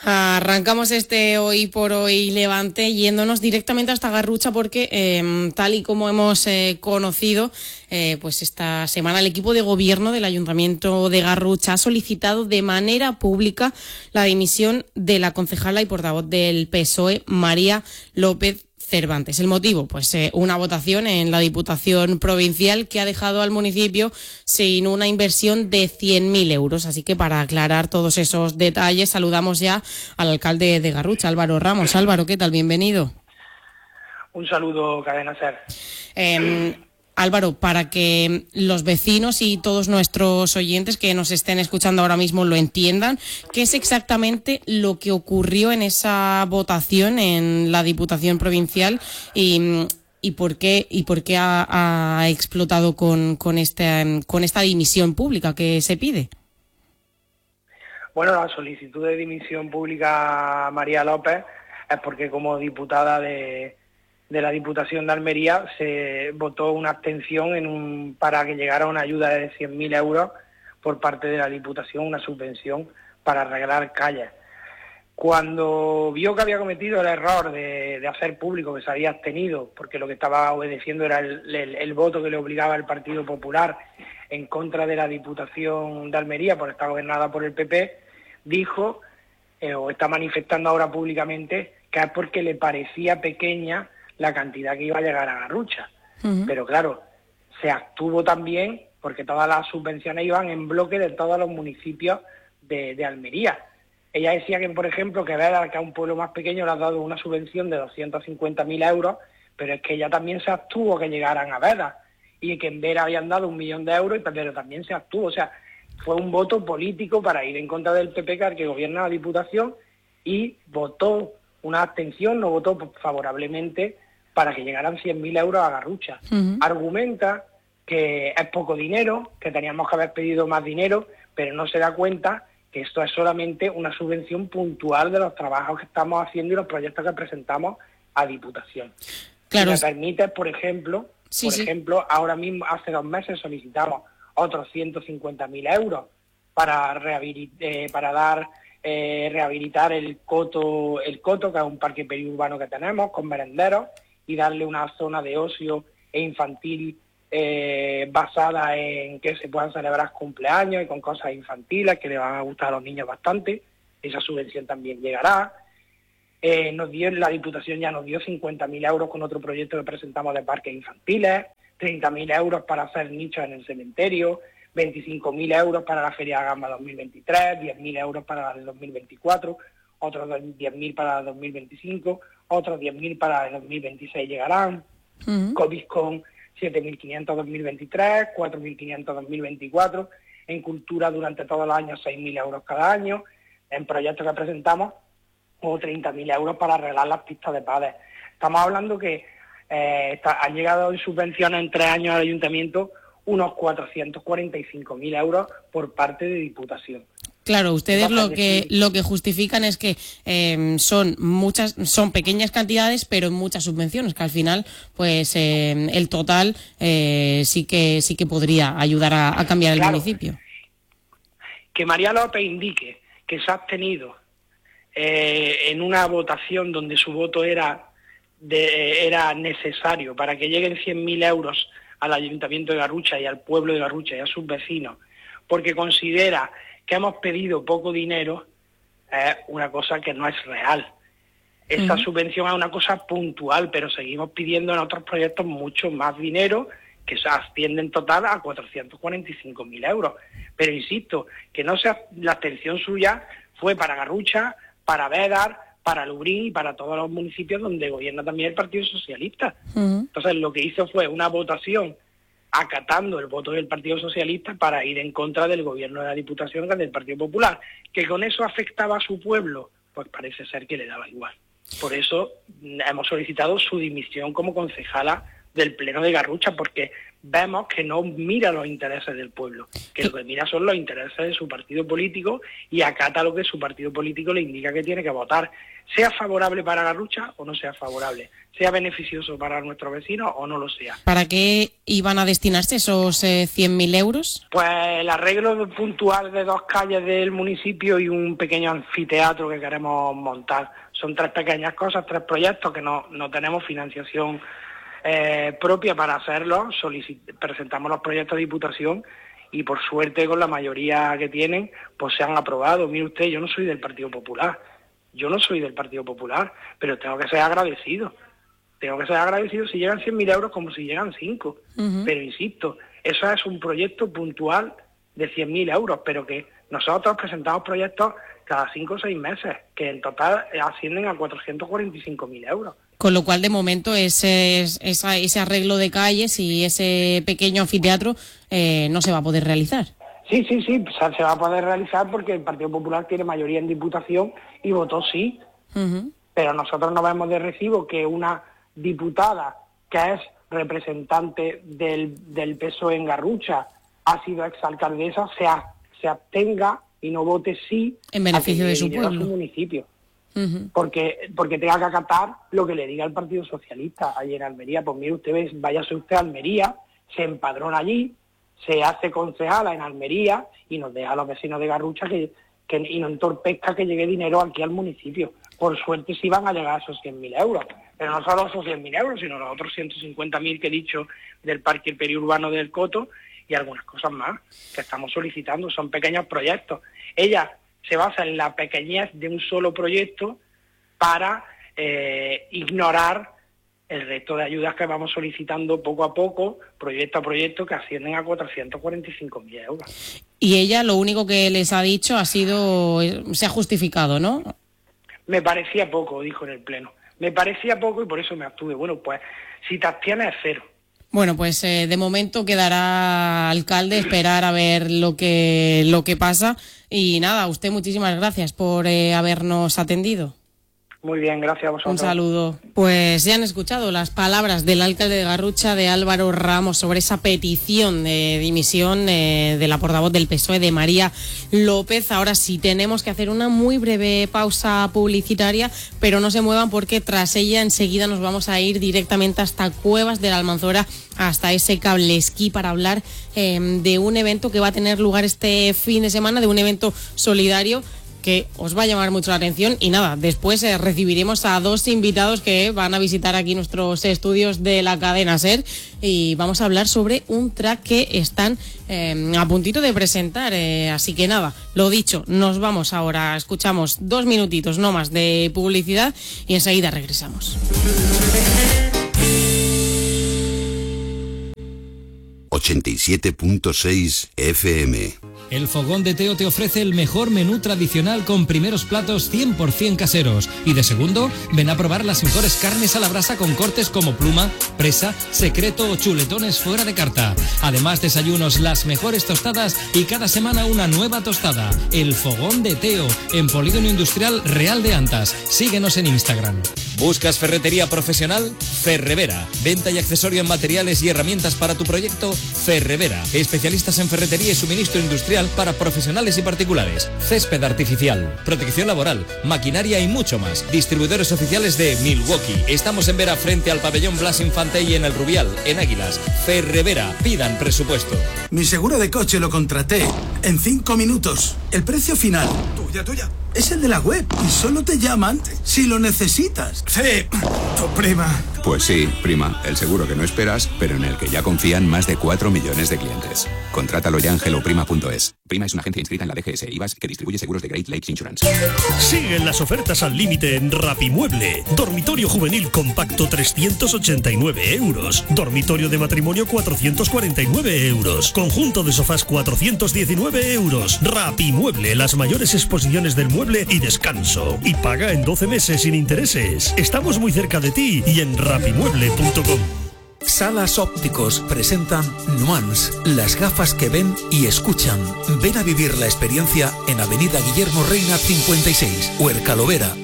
Arrancamos este Hoy por Hoy Levante yéndonos directamente hasta Garrucha porque tal y como hemos conocido, pues esta semana el equipo de gobierno del Ayuntamiento de Garrucha ha solicitado de manera pública la dimisión de la concejala y portavoz del PSOE, María López Cervantes. El motivo, pues una votación en la Diputación Provincial que ha dejado al municipio sin una inversión de 100.000 euros. Así que para aclarar todos esos detalles, saludamos ya al alcalde de Garrucha, Álvaro Ramos. Álvaro, ¿qué tal? Bienvenido. Un saludo, Cadena Ser. Álvaro, para que los vecinos y todos nuestros oyentes que nos estén escuchando ahora mismo lo entiendan, ¿qué es exactamente lo que ocurrió en esa votación en la Diputación Provincial y por qué ha explotado con esta dimisión pública que se pide? Bueno, la solicitud de dimisión pública a María López es porque como diputada de la Diputación de Almería se votó una abstención para que llegara una ayuda de 100.000 euros por parte de la Diputación, una subvención para arreglar calles. Cuando vio que había cometido el error de hacer público que se había abstenido, porque lo que estaba obedeciendo era el voto que le obligaba al Partido Popular en contra de la Diputación de Almería, por estar gobernada por el PP, dijo, o está manifestando ahora públicamente, que es porque le parecía pequeña la cantidad que iba a llegar a Garrucha. Uh-huh. Pero claro, se abstuvo también porque todas las subvenciones iban en bloque de todos los municipios de Almería. Ella decía que, por ejemplo, que Vera, que a un pueblo más pequeño le ha dado una subvención de 250.000 euros, pero es que ella también se abstuvo que llegaran a Vera, y que en Vera habían dado 1 millón de euros, pero también se abstuvo. O sea, fue un voto político para ir en contra del PP, que gobierna la Diputación, y votó una abstención, no votó favorablemente para que llegaran 100.000 euros a Garrucha. Uh-huh. Argumenta que es poco dinero, que teníamos que haber pedido más dinero, pero no se da cuenta que esto es solamente una subvención puntual de los trabajos que estamos haciendo y los proyectos que presentamos a Diputación. Claro. Si me permite, por ejemplo, ahora mismo, hace 2 meses solicitamos otros 150.000 euros para rehabilitar el Coto, que es un parque periurbano que tenemos, con merenderos, y darle una zona de ocio e infantil basada en que se puedan celebrar cumpleaños y con cosas infantiles que le van a gustar a los niños bastante. Esa subvención también llegará. La Diputación ya nos dio 50.000 euros con otro proyecto que presentamos de parques infantiles, 30.000 euros para hacer nichos en el cementerio, 25.000 euros para la Feria de Gama 2023, 10.000 euros para la de 2024, otros 10.000 para la de 2025, otros 10.000 para la de 2026 llegarán. Uh-huh. Coviscon 7.500 2023, 4.500 2024, en cultura durante todos los años 6.000 euros cada año, en proyectos que presentamos, o 30.000 euros para arreglar las pistas de pádel. Estamos hablando que han llegado en subvenciones en 3 años al ayuntamiento unos 445.000 euros por parte de Diputación. Claro, ustedes lo que justifican es que son pequeñas cantidades, pero muchas subvenciones, que al final, pues el total sí que podría ayudar a cambiar el municipio. Que María López indique que se ha abstenido en una votación donde su voto era necesario para que lleguen 100.000 euros al Ayuntamiento de Garrucha y al pueblo de Garrucha y a sus vecinos, porque considera que hemos pedido poco dinero, es una cosa que no es real. Esta subvención es una cosa puntual, pero seguimos pidiendo en otros proyectos mucho más dinero, que se asciende en total a 445.000 euros. Pero insisto, que la abstención suya fue para Garrucha, para Bédar, para Lubrín y para todos los municipios donde gobierna también el Partido Socialista. Uh-huh. Entonces lo que hizo fue una votación acatando el voto del Partido Socialista para ir en contra del gobierno de la Diputación, que es del Partido Popular. ¿Que con eso afectaba a su pueblo? Pues parece ser que le daba igual. Por eso hemos solicitado su dimisión como concejala del Pleno de Garrucha, porque vemos que no mira los intereses del pueblo, que lo que mira son los intereses de su partido político y acata lo que su partido político le indica que tiene que votar, sea favorable para Garrucha o no sea favorable, sea beneficioso para nuestros vecinos o no lo sea. ¿Para qué iban a destinarse esos 100.000 euros? Pues el arreglo puntual de 2 calles del municipio y un pequeño anfiteatro que queremos montar. Son 3 pequeñas cosas, 3 proyectos que no tenemos financiación propia para hacerlo. Presentamos los proyectos de Diputación y por suerte con la mayoría que tienen pues se han aprobado. Mire usted, yo no soy del Partido Popular, pero tengo que ser agradecido si llegan 100.000 euros como si llegan 5. Pero insisto, eso es un proyecto puntual de 100.000 euros, pero que nosotros presentamos proyectos cada 5 o 6 meses, que en total ascienden a 445.000 euros. Con lo cual, de momento, ese arreglo de calles y ese pequeño anfiteatro no se va a poder realizar. Sí, se va a poder realizar porque el Partido Popular tiene mayoría en Diputación y votó sí. Pero nosotros no vemos de recibo que una diputada que es representante del PSOE en Garrucha, ha sido exalcaldesa, se abstenga y no vote sí en beneficio de su pueblo, a su municipio. Porque tenga que acatar lo que le diga el Partido Socialista allí en Almería. Pues mire usted, váyase usted a Almería, se empadrona allí, se hace concejala en Almería y nos deja a los vecinos de Garrucha y no entorpezca que llegue dinero aquí al municipio. Por suerte sí van a llegar a esos 100.000 euros, pero no solo esos 100.000 euros, sino los otros 150.000 que he dicho del parque periurbano del Coto y algunas cosas más que estamos solicitando. Son pequeños proyectos. Ella se basa en la pequeñez de un solo proyecto para ignorar el resto de ayudas que vamos solicitando poco a poco, proyecto a proyecto, que ascienden a 445.000 euros. Y ella lo único que les ha dicho se ha justificado, ¿no? Me parecía poco, dijo en el Pleno. Me parecía poco y por eso me abstuve. Bueno, pues si te abstienes es 0. Bueno, pues de momento quedará alcalde esperar a ver lo que pasa. Y nada, a usted muchísimas gracias por habernos atendido. Muy bien, gracias a vosotros. Un saludo. Pues ya han escuchado las palabras del alcalde de Garrucha, de Álvaro Ramos, sobre esa petición de dimisión de la portavoz del PSOE, de María López. Ahora sí tenemos que hacer una muy breve pausa publicitaria, pero no se muevan porque tras ella enseguida nos vamos a ir directamente hasta Cuevas de la Almanzora, hasta ese cable esquí, para hablar de un evento que va a tener lugar este fin de semana, de un evento solidario que os va a llamar mucho la atención. Y nada, después recibiremos a 2 invitados que van a visitar aquí nuestros estudios de la cadena SER y vamos a hablar sobre un track que están a puntito de presentar. Así que nada, lo dicho, nos vamos ahora, escuchamos 2 minutitos no más de publicidad y enseguida regresamos. 87.6 FM. El Fogón de Teo te ofrece el mejor menú tradicional con primeros platos 100% caseros. Y de segundo, ven a probar las mejores carnes a la brasa con cortes como pluma, presa, secreto o chuletones fuera de carta. Además, desayunos, las mejores tostadas y cada semana una nueva tostada. El Fogón de Teo, en Polígono Industrial Real de Antas. Síguenos en Instagram. ¿Buscas ferretería profesional? Ferrevera. Venta y accesorio en materiales y herramientas para tu proyecto. Ferrevera. Especialistas en ferretería y suministro industrial para profesionales y particulares. Césped artificial, protección laboral, maquinaria y mucho más. Distribuidores oficiales de Milwaukee. Estamos en Vera frente al pabellón Blas Infante y en el Rubial, en Águilas. Ferrevera. Pidan presupuesto. Mi seguro de coche lo contraté en 5 minutos. El precio final. Tuya. Es el de la web y solo te llaman si lo necesitas. Sí, tu prima. Pues sí, prima, el seguro que no esperas, pero en el que ya confían más de 4 millones de clientes. Contrátalo ya en helloprima.es. Prima es una agencia inscrita en la DGS IVAS que distribuye seguros de Great Lakes Insurance. Siguen las ofertas al límite en Rapimueble. Dormitorio juvenil compacto 389 euros. Dormitorio de matrimonio 449 euros. Conjunto de sofás 419 euros. Rapimueble, las mayores exposiciones del mueble y descanso. Y paga en 12 meses sin intereses. Estamos muy cerca de ti y en rapimueble.com. Salas Ópticos presentan Nuance, las gafas que ven y escuchan. Ven a vivir la experiencia en Avenida Guillermo Reina 56, Huerca Lovera,